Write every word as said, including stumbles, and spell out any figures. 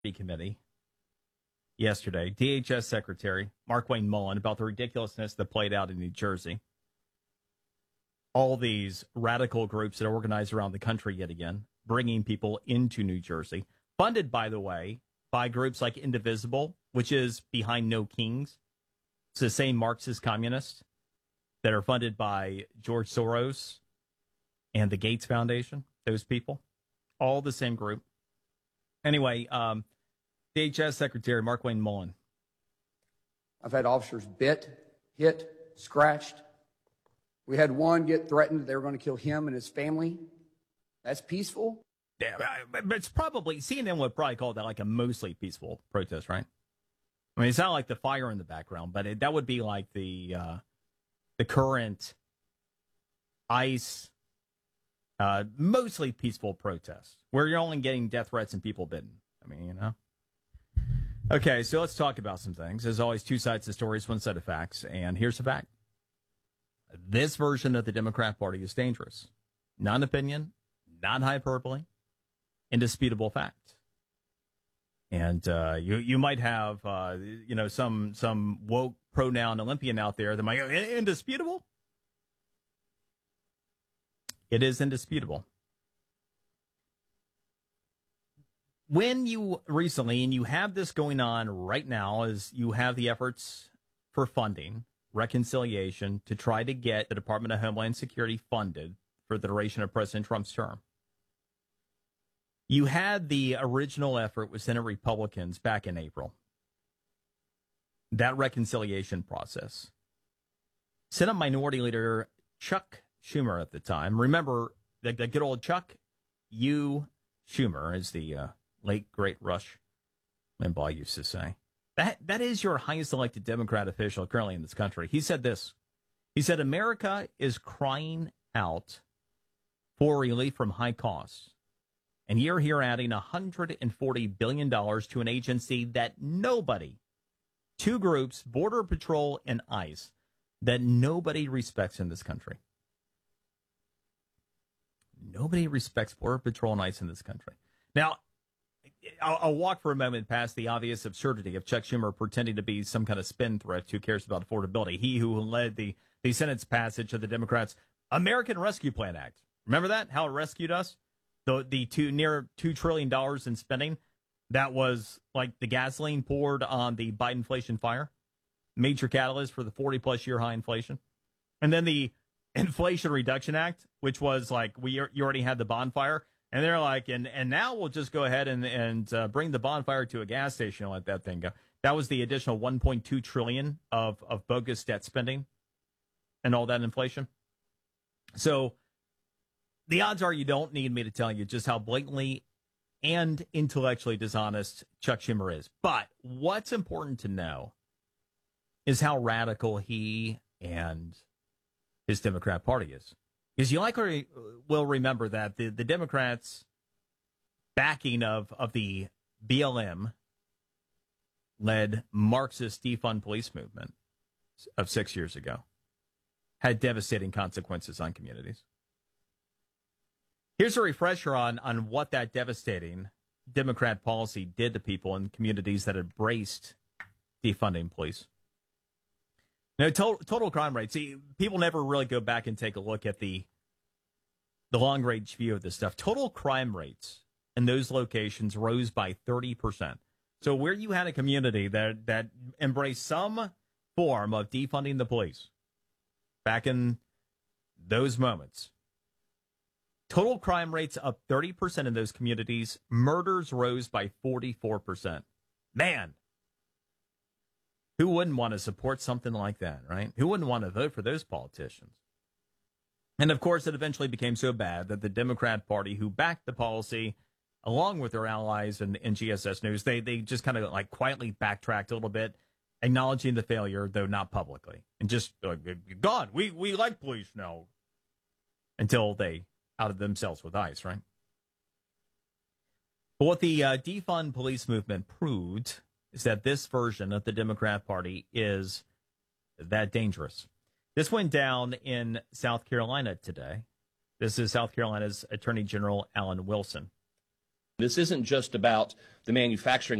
Committee yesterday, D H S Secretary Markwayne Mullin, about the ridiculousness that played out in New Jersey. All these radical groups that are organized around the country yet again, bringing people into New Jersey, funded, by the way, by groups like Indivisible, which is behind No Kings. It's the same Marxist communists that are funded by George Soros and the Gates Foundation, those people, all the same group. Anyway, um, D H S Secretary Markwayne Mullin. I've had officers bit, hit, scratched. We had one get threatened that they were going to kill him and his family. That's peaceful? Yeah, but it's probably, C N N would probably call that like a mostly peaceful protest, right? I mean, it's not like the fire in the background, but it, that would be like the uh, the current ICE uh, mostly peaceful protest, where you're only getting death threats and people bitten. I mean, you know. Okay, so let's talk about some things. As always, two sides of stories, one set of facts. And here's the fact. This version of the Democrat Party is dangerous. Not an opinion, not hyperbole, indisputable fact. And uh, you you might have uh, you know some some woke pronoun Olympian out there that might go, indisputable. It is indisputable. When you recently, and you have this going on right now, is you have the efforts for funding, reconciliation, to try to get the Department of Homeland Security funded for the duration of President Trump's term. You had the original effort with Senate Republicans back in April. That reconciliation process. Senate Minority Leader Chuck Schumer at the time, remember the, the good old Chuck U. Schumer is the uh, late, great Rush Limbaugh used to say. That That is your highest elected Democrat official currently in this country. He said this. He said, America is crying out for relief from high costs. And you're here adding one hundred forty billion dollars to an agency that nobody, two groups, Border Patrol and ICE, that nobody respects in this country. Nobody respects Border Patrol and ICE in this country. Now, I'll, I'll walk for a moment past the obvious absurdity of Chuck Schumer pretending to be some kind of spendthrift who cares about affordability. He who led the, the Senate's passage of the Democrats' American Rescue Plan Act. Remember that? How it rescued us? The the two near two trillion dollars in spending. That was like the gasoline poured on the Biden inflation fire. Major catalyst for the forty plus year high inflation. And then the Inflation Reduction Act, which was like, we you already had the bonfire. And they're like, and, and now we'll just go ahead and, and uh, bring the bonfire to a gas station and let that thing go. That was the additional one point two trillion dollars of, of bogus debt spending and all that inflation. So the odds are you don't need me to tell you just how blatantly and intellectually dishonest Chuck Schumer is. But what's important to know is how radical he and his Democrat Party is. Because you likely will remember that the, the Democrats' backing of, of the B L M-led Marxist defund police movement of six years ago had devastating consequences on communities. Here's a refresher on, on what that devastating Democrat policy did to people in communities that embraced defunding police. Now, total, total crime rate. See, people never really go back and take a look at the the long-range view of this stuff. Total crime rates in those locations rose by thirty percent. So where you had a community that, that embraced some form of defunding the police back in those moments, total crime rates up thirty percent in those communities. Murders rose by forty-four percent. Man, who wouldn't want to support something like that, right? Who wouldn't want to vote for those politicians? And, of course, it eventually became so bad that the Democrat Party, who backed the policy, along with their allies and, and G S S News, they, they just kind of like quietly backtracked a little bit, acknowledging the failure, though not publicly. And just, uh, God, we, we like police now. Until they outed themselves with ICE, right? But what the uh, defund police movement proved is that this version of the Democrat Party is that dangerous. This went down in South Carolina today. This is South Carolina's Attorney General Alan Wilson. This isn't just about the manufacturing